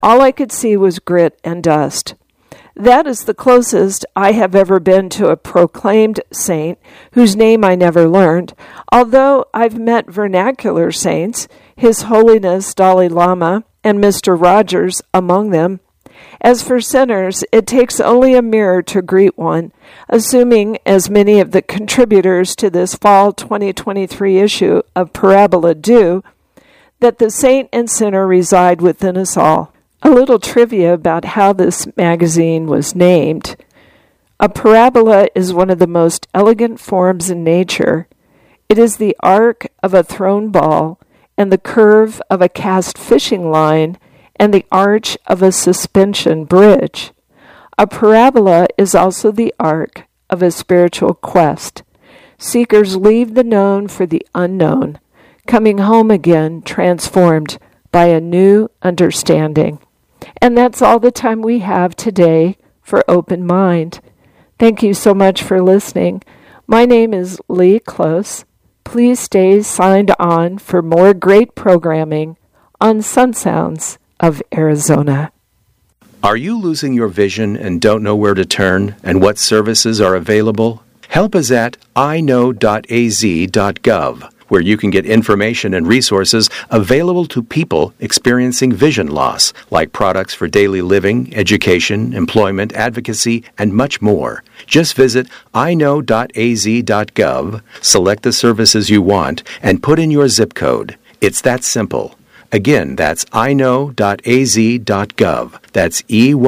All I could see was grit and dust. That is the closest I have ever been to a proclaimed saint whose name I never learned, although I've met vernacular saints, His Holiness Dalai Lama and Mr. Rogers among them. As for sinners, it takes only a mirror to greet one, assuming, as many of the contributors to this fall 2023 issue of Parabola do, that the saint and sinner reside within us all. A little trivia about how this magazine was named. A parabola is one of the most elegant forms in nature. It is the arc of a thrown ball and the curve of a cast fishing line and the arch of a suspension bridge. A parabola is also the arc of a spiritual quest. Seekers leave the known for the unknown, coming home again transformed by a new understanding. And that's all the time we have today for Open Mind. Thank you so much for listening. My name is Lee Close. Please stay signed on for more great programming on Sun Sounds of Arizona. Are you losing your vision and don't know where to turn and what services are available? Help is at iknow.az.gov, where you can get information and resources available to people experiencing vision loss, like products for daily living, education, employment, advocacy, and much more. Just visit iknow.az.gov, select the services you want, and put in your zip code. It's that simple. Again, that's iknow.az.gov. That's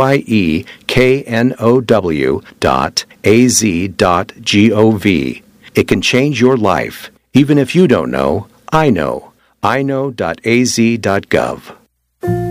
EYEKNOW.az.gov. It can change your life. Even if you don't know, I know. iknow.az.gov.